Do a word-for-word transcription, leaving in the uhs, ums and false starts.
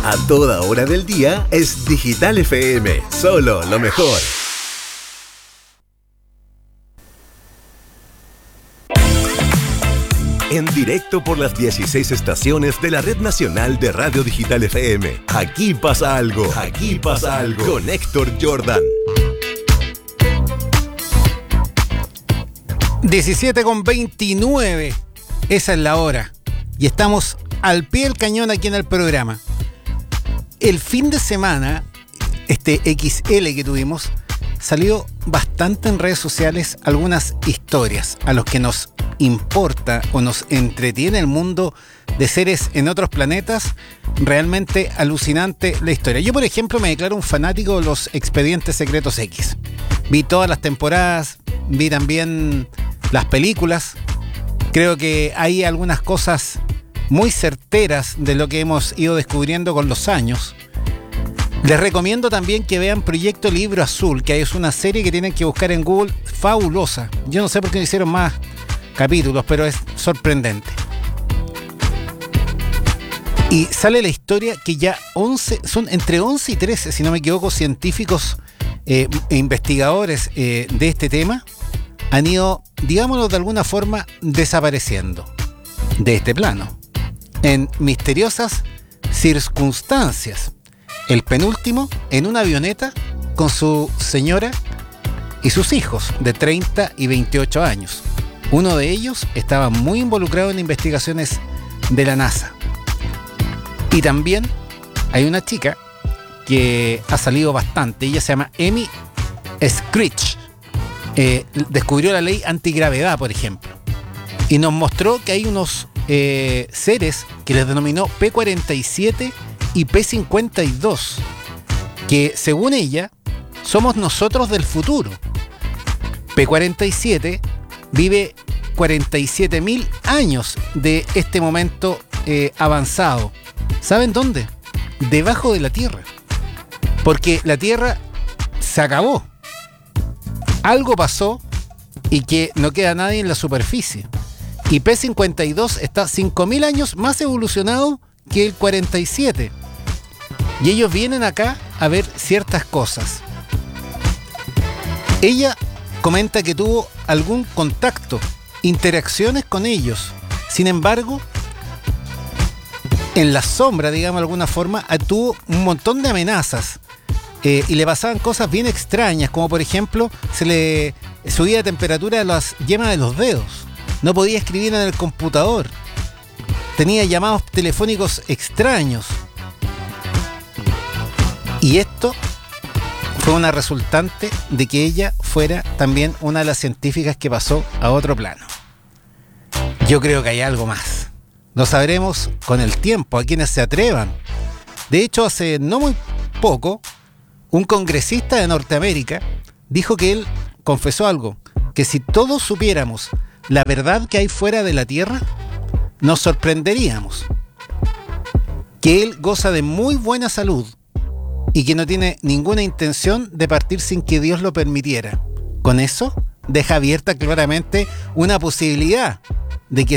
A toda hora del día es Digital F M, solo lo mejor. En directo por las dieciséis estaciones de la Red Nacional de Radio Digital F M. Aquí pasa algo, aquí pasa algo. Con Héctor Jordan. diecisiete con veintinueve, esa es la hora. Y estamos al pie del cañón aquí en el programa. El fin de semana, este equis ele que tuvimos, salió bastante en redes sociales algunas historias a los que nos importa o nos entretiene el mundo de seres en otros planetas. Realmente alucinante la historia. Yo, por ejemplo, me declaro un fanático de los Expedientes Secretos X. Vi todas las temporadas, vi también las películas. Creo que hay algunas cosas muy certeras de lo que hemos ido descubriendo con los años. Les recomiendo también que vean Proyecto Libro Azul, que es una serie que tienen que buscar en Google, fabulosa. Yo no sé por qué no hicieron más capítulos, pero es sorprendente. Y sale la historia que ya once, son entre once y trece, si no me equivoco, científicos eh, e investigadores eh, de este tema han ido, digámoslo de alguna forma, desapareciendo de este plano en misteriosas circunstancias. El penúltimo en una avioneta con su señora y sus hijos de treinta y veintiocho años. Uno de ellos estaba muy involucrado en investigaciones de la NASA. Y también hay una chica que ha salido bastante. Ella se llama Amy Screech. Eh, descubrió la ley antigravedad, por ejemplo. Y nos mostró que hay unos eh, seres que les denominó P cuarenta y siete y P cincuenta y dos, que según ella somos nosotros del futuro. P cuarenta y siete vive cuarenta y siete mil años de este momento eh, avanzado. ¿Saben dónde? Debajo de la Tierra. Porque la Tierra se acabó. Algo pasó y que no queda nadie en la superficie. Y P cincuenta y dos está cinco mil años más evolucionado que el cuarenta y siete. Y ellos vienen acá a ver ciertas cosas. Ella comenta que tuvo algún contacto, interacciones con ellos. Sin embargo, en la sombra, digamos de alguna forma, tuvo un montón de amenazas. Eh, y le pasaban cosas bien extrañas, como por ejemplo, se le subía la temperatura de las yemas de los dedos. No podía escribir en el computador. Tenía llamados telefónicos extraños. Y esto fue una resultante de que ella fuera también una de las científicas que pasó a otro plano. Yo creo que hay algo más. Lo sabremos con el tiempo, a quienes se atrevan. De hecho, hace no muy poco, un congresista de Norteamérica dijo que él confesó algo, que si todos supiéramos la verdad que hay fuera de la Tierra, nos sorprenderíamos. Que él goza de muy buena salud y que no tiene ninguna intención de partir sin que Dios lo permitiera. Con eso, deja abierta claramente una posibilidad de que